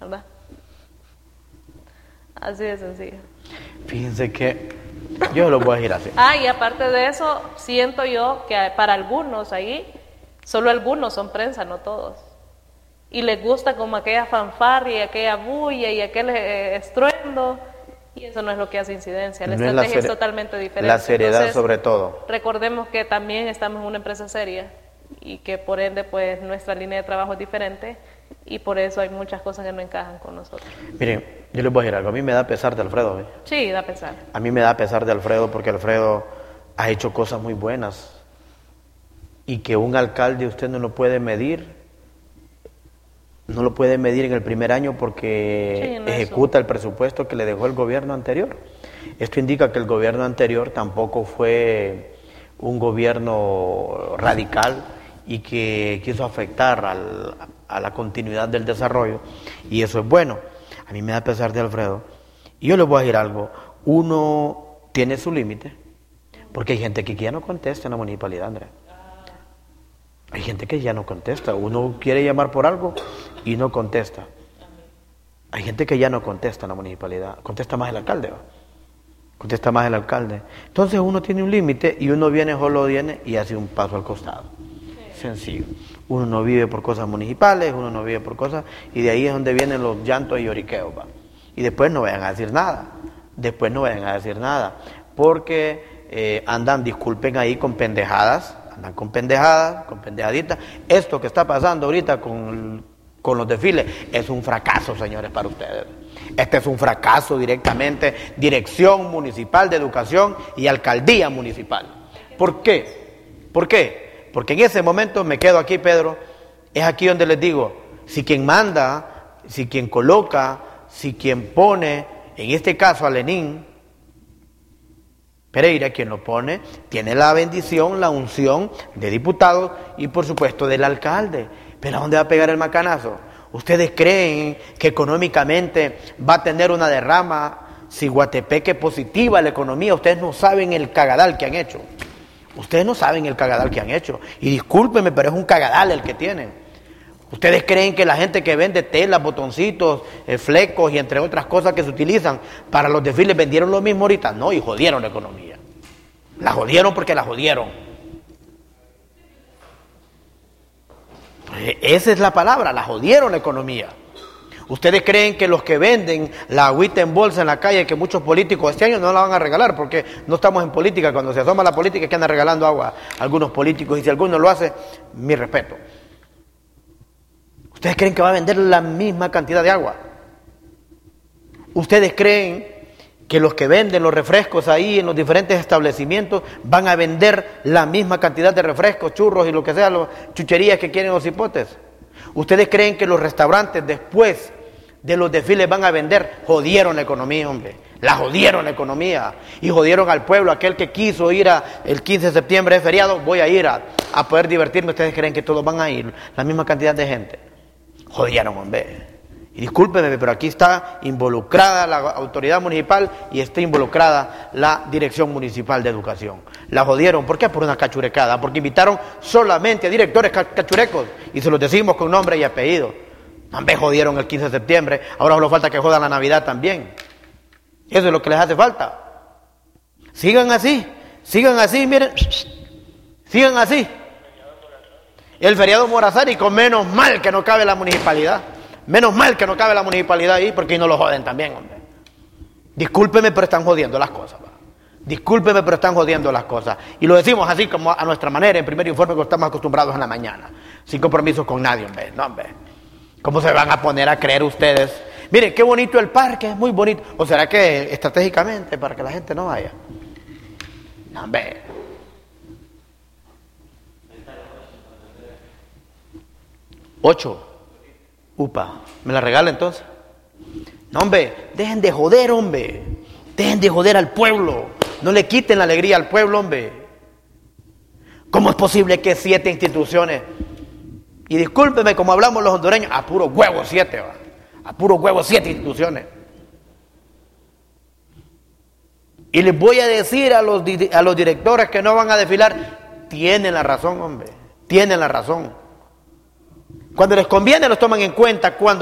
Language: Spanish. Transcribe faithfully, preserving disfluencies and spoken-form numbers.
¿verdad? Así de sencillo. Fíjense que yo lo voy a decir así. Ah, y aparte de eso, siento yo que para algunos ahí, solo algunos son prensa, no todos. Y les gusta como aquella fanfarria, y aquella bulla y aquel eh, estruendo, y eso no es lo que hace incidencia. La No es estrategia la es ser- totalmente diferente. La seriedad Entonces, sobre todo. recordemos que también estamos en una empresa seria y que por ende pues nuestra línea de trabajo es diferente y por eso hay muchas cosas que no encajan con nosotros. Miren, yo les voy a decir algo. A mí me da pesar de Alfredo. ¿eh? Sí, da pesar. A mí me da pesar de Alfredo porque Alfredo ha hecho cosas muy buenas y que un alcalde usted no lo puede medir. No lo puede medir en el primer año porque Sí, no, ejecuta eso. el presupuesto que le dejó el gobierno anterior. Esto indica que el gobierno anterior tampoco fue un gobierno radical y que quiso afectar al, a la continuidad del desarrollo, y eso es bueno. A mí me da pesar de Alfredo. Y yo les voy a decir algo, uno tiene su límite, porque hay gente que ya no contesta en la municipalidad, Andrea. Hay gente que ya no contesta, uno quiere llamar por algo y no contesta. Hay gente que ya no contesta en la municipalidad, contesta más el alcalde, ¿va? Contesta más el alcalde. Entonces uno tiene un límite y uno viene, solo viene y hace un paso al costado. Sencillo. Uno no vive por cosas municipales, uno no vive por cosas, y de ahí es donde vienen los llantos y lloriqueos, ¿va? Y después no vayan a decir nada, después no vayan a decir nada, porque eh, andan, disculpen ahí, con pendejadas, andan con pendejadas, con pendejaditas. Esto que está pasando ahorita con, con los desfiles es un fracaso, señores, para ustedes. Este es un fracaso directamente, Dirección Municipal de Educación y Alcaldía Municipal. ¿Por qué? ¿Por qué? Porque en ese momento, me quedo aquí, Pedro, es aquí donde les digo, si quien manda, si quien coloca, si quien pone, en este caso a Lenín Pereira, quien lo pone, tiene la bendición, la unción de diputado y por supuesto del alcalde. ¿Pero a dónde va a pegar el macanazo? ¿Ustedes creen que económicamente va a tener una derrama si Guatepeque es positiva la economía? Ustedes no saben el cagadal que han hecho. Ustedes no saben el cagadal que han hecho. Y discúlpenme, pero es un cagadal el que tienen. ¿Ustedes creen que la gente que vende telas, botoncitos, eh, flecos y entre otras cosas que se utilizan para los desfiles vendieron lo mismo ahorita? No, y jodieron la economía. La jodieron porque la jodieron. Pues esa es la palabra, la jodieron la economía. ¿Ustedes creen que los que venden la agüita en bolsa en la calle, que muchos políticos este año no la van a regalar porque no estamos en política? Cuando se asoma la política es que andan regalando agua a algunos políticos, y si alguno lo hace, mi respeto. ¿Ustedes creen que va a vender la misma cantidad de agua? ¿Ustedes creen que los que venden los refrescos ahí en los diferentes establecimientos van a vender la misma cantidad de refrescos, churros y lo que sea, las chucherías que quieren los hipotes? ¿Ustedes creen que los restaurantes después de los desfiles van a vender? Jodieron la economía, hombre. La jodieron la economía. Y jodieron al pueblo, aquel que quiso ir a el quince de septiembre de feriado, voy a ir a, a poder divertirme. ¿Ustedes creen que todos van a ir? La misma cantidad de gente. Jodieron, hombre. Y discúlpenme, pero aquí está involucrada la autoridad municipal y está involucrada la Dirección Municipal de Educación. La jodieron. ¿Por qué? Por una cachurecada. Porque invitaron solamente a directores cachurecos y se los decimos con nombre y apellido. Hombre, jodieron el quince de septiembre. Ahora solo falta que jodan la Navidad también. Eso es lo que les hace falta. Sigan así. Sigan así, miren. Sigan así. El feriado morazárico, menos mal que no cabe la municipalidad. Menos mal que no cabe la municipalidad ahí, porque ahí no lo joden también, hombre. Discúlpeme, pero están jodiendo las cosas. ¿Va? Discúlpeme, pero están jodiendo las cosas. Y lo decimos así como a nuestra manera, en primer informe, que estamos acostumbrados en la mañana. Sin compromisos con nadie, hombre. No, hombre. ¿Cómo se van a poner a creer ustedes? Miren, qué bonito el parque, es muy bonito. ¿O será que estratégicamente para que la gente no vaya? No, hombre. Ocho. Upa, ¿me la regala entonces? No, hombre, dejen de joder, hombre. Dejen de joder al pueblo. No le quiten la alegría al pueblo, hombre. ¿Cómo es posible que siete instituciones? Y discúlpeme, como hablamos los hondureños, a puro huevo siete, va. A puro huevo siete instituciones. Y les voy a decir a los, a los directores que no van a desfilar, tienen la razón, hombre. Tienen la razón. Cuando les conviene los toman en cuenta, cuando